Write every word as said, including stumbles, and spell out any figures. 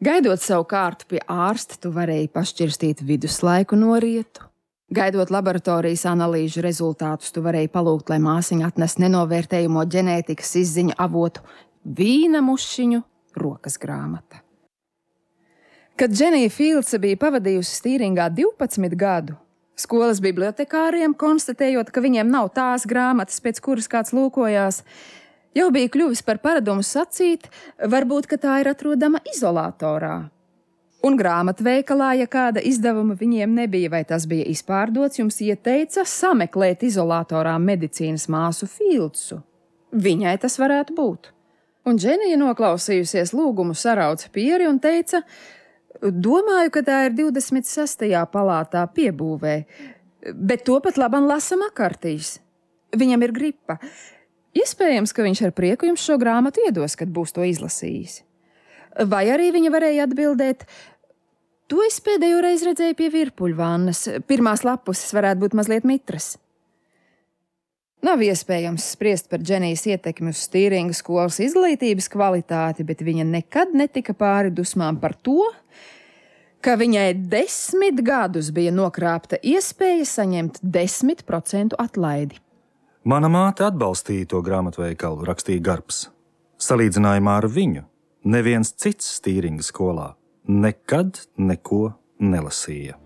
Gaidot savu kārtu pie ārsta, tu varēji pašķirstīt viduslaiku no rietu. Gaidot laboratorijas analīžu rezultātus, tu varēji palūgt, lai māsiņa atnes nenovērtējumo ģenētikas izziņu avotu vīna mušiņu rokas grāmata. Kad Dženija Fīldse bija pavadījusi Stīringā divpadsmit gadu, skolas bibliotekāriem, konstatējot, ka viņiem nav tās grāmatas, pēc kuras kāds lūkojās, jau bija kļuvis par paradumu sacīt, varbūt, ka tā ir atrodama izolatorā. Un grāmatveikalā, ja kāda izdevuma viņiem nebija vai tas bija izpārdots, jums ieteica sameklēt izolatorā medicīnas māsu Fīldsu. Viņai tas varētu būt. Un Dženija, noklausījusies lūgumu, sarauca pieri un teica: domāju, ka tā ir divdesmit sestajā palātā piebūvē, bet to pat laban lasa Makartijs. Viņam ir gripa. Iespējams, ka viņš ar prieku jums šo grāmatu iedos, kad būs to izlasījis. Vai arī viņa varēja atbildēt: to es pēdējo reizi redzēju pie virpuļvannas. Pirmās lapuses varētu būt mazliet mitras. Nav iespējams spriest par Dženijas ietekmi uz Stīringa skolas izglītības kvalitāti, bet viņa nekad netika pāri dusmām par to, ka viņai desmit gadus bija nokrāpta iespēja saņemt desmit procentu atlaidi. Mana māte atbalstīja to grāmatveikalu, rakstīja Garbs. Salīdzinājumā ar viņu neviens cits Stīringa skolā nekad neko nelasīja.